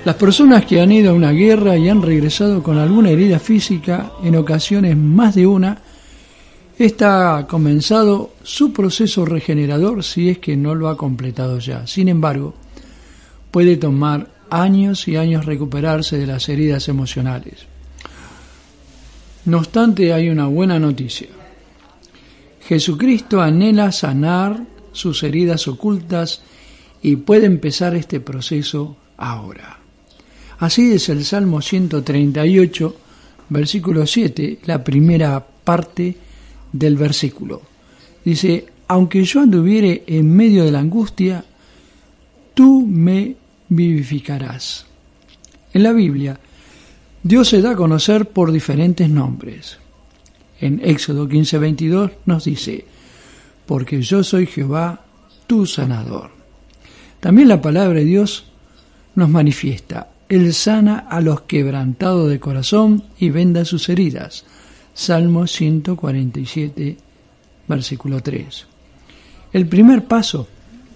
Las personas que han ido a una guerra y han regresado con alguna herida física, en ocasiones más de una, esta ha comenzado su proceso regenerador si es que no lo ha completado ya. Sin embargo, puede tomar años y años recuperarse de las heridas emocionales. No obstante, hay una buena noticia. Jesucristo anhela sanar sus heridas ocultas y puede empezar este proceso ahora. Así es el Salmo 138, versículo 7, la primera parte del versículo. Dice: aunque yo anduviere en medio de la angustia, tú me vivificarás. En la Biblia, Dios se da a conocer por diferentes nombres. En Éxodo 15:22 nos dice: porque yo soy Jehová, tu sanador. También la palabra de Dios nos manifiesta: Él sana a los quebrantados de corazón y venda sus heridas. Salmo 147, versículo 3. El primer paso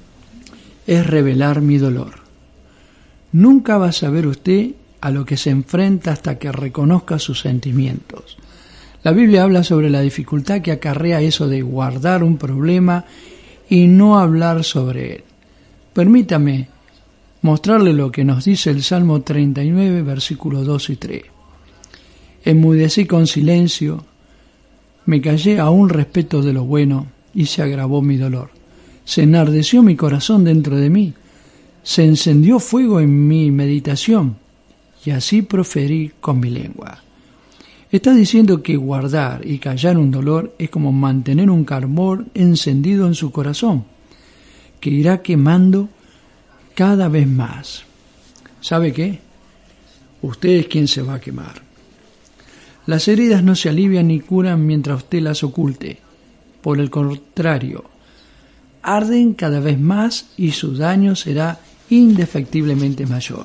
es revelar mi dolor. Nunca va a saber usted a lo que se enfrenta hasta que reconozca sus sentimientos. La Biblia habla sobre la dificultad que acarrea eso de guardar un problema y no hablar sobre él. Permítame mostrarle lo que nos dice el Salmo 39, versículos 2 y 3. Enmudecí con silencio, me callé aún respecto de lo bueno, y se agravó mi dolor. Se enardeció mi corazón dentro de mí, se encendió fuego en mi meditación, y así proferí con mi lengua. Está diciendo que guardar y callar un dolor es como mantener un carbón encendido en su corazón, que irá quemando cada vez más. ¿Sabe qué? Usted es quien se va a quemar. Las heridas no se alivian ni curan mientras usted las oculte. Por el contrario, arden cada vez más y su daño será indefectiblemente mayor.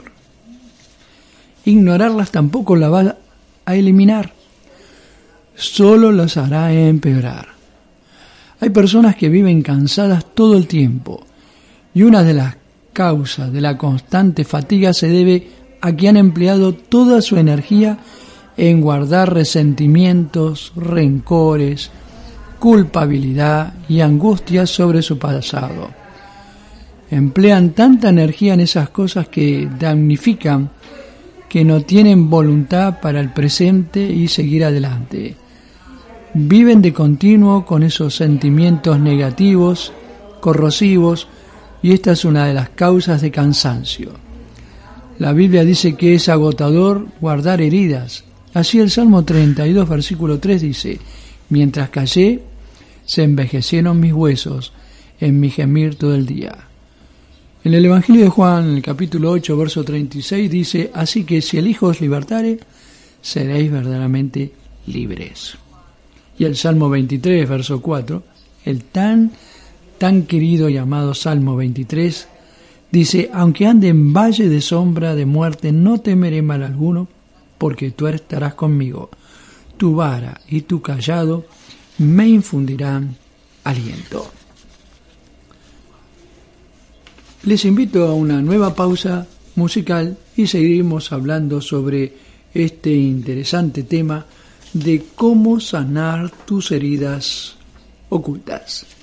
Ignorarlas tampoco la va a eliminar, solo las hará empeorar. Hay personas que viven cansadas todo el tiempo, y una de las causas de la constante fatiga se debe a que han empleado toda su energía en guardar resentimientos, rencores, culpabilidad y angustias sobre su pasado. Emplean tanta energía en esas cosas que damnifican, que no tienen voluntad para el presente y seguir adelante. Viven de continuo con esos sentimientos negativos, corrosivos, y esta es una de las causas de cansancio. La Biblia dice que es agotador guardar heridas. Así el Salmo 32, versículo 3 dice: mientras callé, se envejecieron mis huesos en mi gemir todo el día. En el Evangelio de Juan, en el capítulo 8, verso 36, dice: así que si el Hijo os libertare, seréis verdaderamente libres. Y el Salmo 23, verso 4, el tan querido y amado Salmo 23, dice: aunque ande en valle de sombra de muerte, no temeré mal alguno, porque tú estarás conmigo. Tu vara y tu cayado me infundirán aliento. Les invito a una nueva pausa musical y seguiremos hablando sobre este interesante tema de cómo sanar tus heridas ocultas.